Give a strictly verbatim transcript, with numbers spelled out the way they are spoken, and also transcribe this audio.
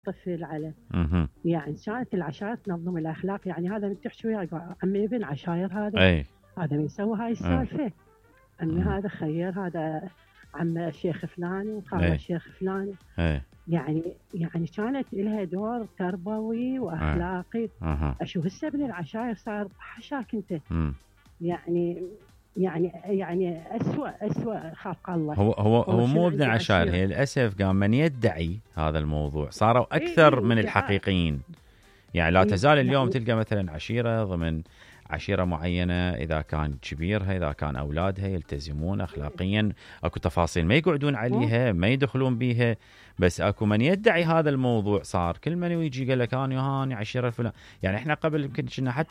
طفل على مهم. يعني كانت العشائر تنظم الاخلاق، يعني هذا من تحكي وياه عمي ابن عشاير هذا اي هذا من يسوي هاي أي. السالفه، ان مم. هذا خير هذا عم الشيخ فلاني وخال أي. الشيخ فلاني، اي يعني يعني كانت لها دور تربوي واخلاقي. اها اشوف هسه ابن العشاير صار حشاك انت، مم. يعني يعني يعني اسوء اسوء خلق الله. هو هو هو شنو مو ابن عندي عشائر، عشيرة؟ هي للاسف قام من يدعي هذا الموضوع صاروا اي اكثر اي من ادعاء. الحقيقيين. يعني لا إي تزال اليوم يعني تلقى مثلا عشيرة ضمن عشيرة معينة، إذا كان كبيرها إذا كان أولادها يلتزمون أخلاقيا، أكو تفاصيل ما يقعدون عليها ما يدخلون بيها، بس أكو من يدعي هذا الموضوع. صار كل من يجي قال لك أنا هاني عشيرة فلان. يعني إحنا قبل يمكن كنا حتى